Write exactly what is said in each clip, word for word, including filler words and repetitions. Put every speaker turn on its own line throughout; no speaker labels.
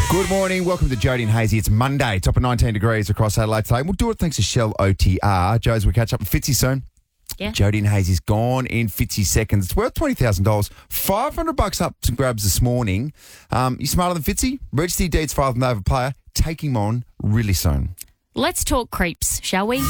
Good morning. Welcome to Jody and Hazy. It's Monday, top of nineteen degrees across Adelaide today. We'll do it thanks to Shell O T R. Joe's, we'll catch up with Fitzy soon.
Yeah.
Jody and Hazy's gone in Fitzy seconds. It's worth twenty thousand dollars. five hundred bucks up to grabs this morning. Um, you smarter than Fitzy? Register your deeds filed with Nova Player. Taking him on really soon.
Let's talk creeps, shall we?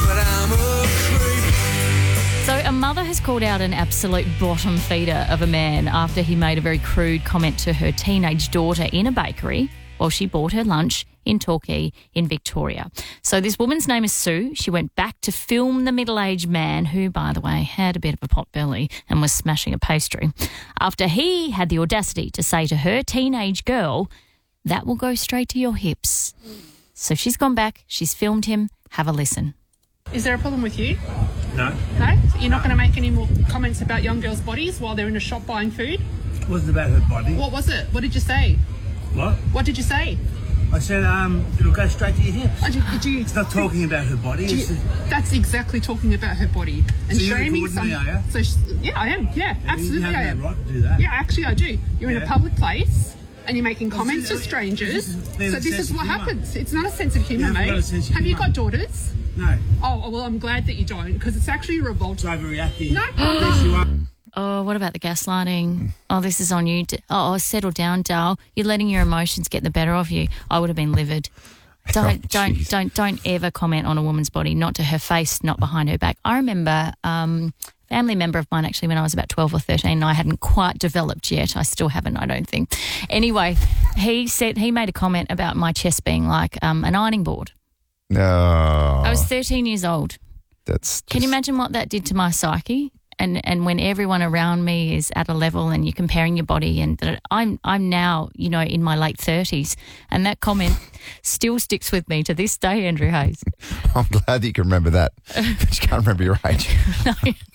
So a mother has called out an absolute bottom feeder of a man after he made a very crude comment to her teenage daughter in a bakery while she bought her lunch in Torquay in Victoria. So this woman's name is Sue. She went back to film the middle-aged man who, by the way, had a bit of a pot belly and was smashing a pastry after he had the audacity to say to her teenage girl, "That will go straight to your hips." So she's gone back. She's filmed him. Have a listen.
Is there a problem with you?
No.
No? So you're not going to make any more comments about young girls' bodies while they're in a shop buying food?
It wasn't about her body.
What was it? What did you say?
What?
What did you say?
I said, um, it'll go straight to your hips.
Oh, did, did you,
It's not talking about her body.
do you-
It's just,
that's exactly talking about her body. And
So you're
shaming
recording me,
some.
are you?
So sh- yeah, I am. Yeah, absolutely,
you
I
have
am.
no right to do that.
Yeah, actually, I do. You're in a
Yeah.
public place and you're making comments to
this is-
strangers.
this is- there's
So
a
this
sense
is
of
what
humour.
happens. It's not a sense of humour,
You haven't
mate.
got a sense of
Have you
humour.
got daughters?
No.
Oh, well, I'm glad that you don't, because it's actually revolting.
It's overreacting.
No.
Yes, you are.
Oh, what about the gaslighting? Oh, this is on you. D- Oh, settle down, Dal. You're letting your emotions get the better of you. I would have been livid. Don't,
Oh,
don't,
jeez.
don't, don't ever comment on a woman's body, not to her face, not behind her back. I remember um, a family member of mine actually when I was about twelve or thirteen, and I hadn't quite developed yet. I still haven't, I don't think. Anyway, he said he made a comment about my chest being like um, an ironing board.
No.
I was thirteen years old.
That's
Can you imagine what that did to my psyche? And and when everyone around me is at a level and you're comparing your body, and that I'm I'm now, you know, in my late thirties, and that comment still sticks with me to this day, Andrew Hayes.
I'm glad that you can remember that. But you can't remember your age.
No.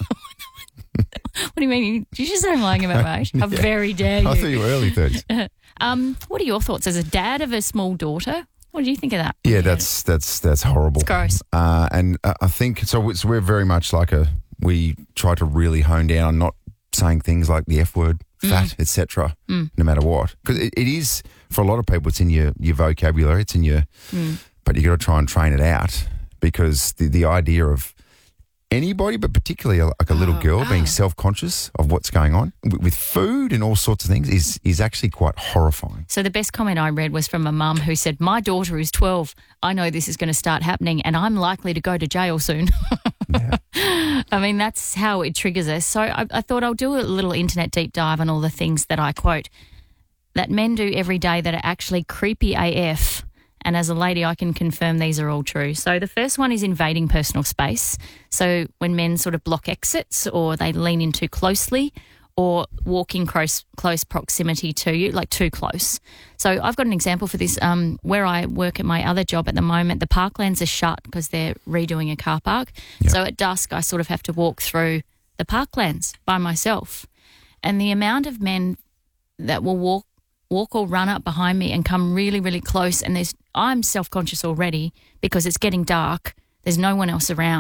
What do you mean? You just say I'm lying about my age? How
Yeah.
very dare you?
I thought you were early thirties.
Um, what are your thoughts as a dad of a small daughter? What do you think of that?
Yeah, that's that's that's horrible.
It's gross.
Uh, and uh, I think so. It's, we're very much like a. We try to really hone down on not saying things like the F word, fat,
Mm.
et cetera. No matter what, because it, it is for a lot of people. It's in your your vocabulary. It's in your.
Mm.
But you got to try and train it out, because the the idea of anybody, but particularly like a little
Oh,
girl being
ah.
self-conscious of what's going on with, with food and all sorts of things is is actually quite horrifying.
So the best comment I read was from a mum who said, "My daughter is twelve. I know this is going to start happening and I'm likely to go to jail soon."
Yeah.
I mean, that's how it triggers us. So I, I thought I'll do a little internet deep dive on all the things that I quote that men do every day that are actually creepy A F. And as a lady, I can confirm these are all true. So the first one is invading personal space. So when men sort of block exits, or they lean in too closely, or walk in close, close proximity to you, like too close. So I've got an example for this. Um, where I work at my other job at the moment, the parklands are shut because they're redoing a car park.
Yep.
So at dusk, I sort of have to walk through the parklands by myself. And the amount of men that will walk walk or run up behind me and come really, really close, and there's I'm self-conscious already because it's getting dark. There's no one else around.